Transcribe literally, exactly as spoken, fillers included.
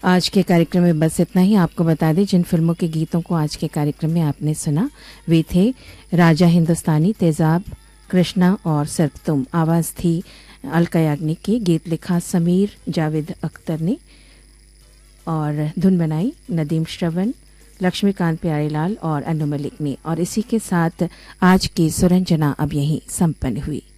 आज के कार्यक्रम में बस इतना ही। आपको बता दें जिन फिल्मों के गीतों को आज के कार्यक्रम में आपने सुना वे थे राजा हिंदुस्तानी, तेजाब, कृष्णा और सिर्फ तुम। आवाज थी अलका याग्निक की, गीत लिखा समीर जावेद अख्तर ने और धुन बनाई नदीम श्रवण, लक्ष्मीकांत प्यारेलाल और अनु मलिक ने। और इसी के साथ आज की सुरंजना अब यहीं संपन्न हुई।